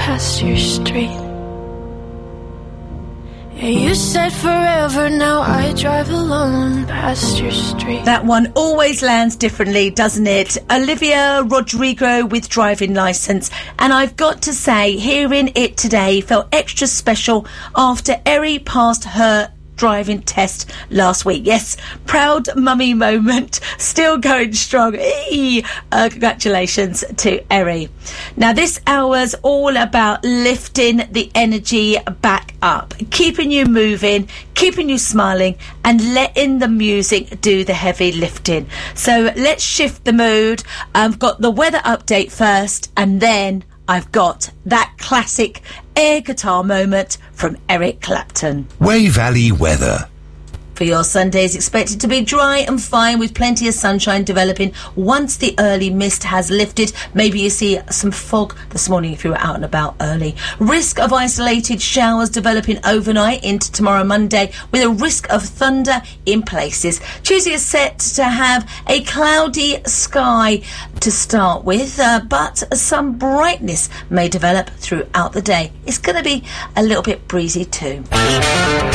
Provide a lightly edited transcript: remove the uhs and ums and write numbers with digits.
past your street. Yeah, you said forever, now I drive alone past your street. That one always lands differently, doesn't it? Olivia Rodrigo with Driving Licence. And I've got to say, hearing it today felt extra special after Eri passed her driving test last week. Yes, proud mummy moment, still going strong. Congratulations to Eri. Now this hour's all about lifting the energy back up, keeping you moving, keeping you smiling, and letting the music do the heavy lifting. So let's shift the mood. I've got the weather update first, and then I've got that classic air guitar moment from Eric Clapton. Wey Valley weather. For your Sunday is expected to be dry and fine with plenty of sunshine developing once the early mist has lifted. Maybe you see some fog this morning if you were out and about early. Risk of isolated showers developing overnight into tomorrow Monday with a risk of thunder in places. Tuesday is set to have a cloudy sky to start with, but some brightness may develop throughout the day. It's going to be a little bit breezy too.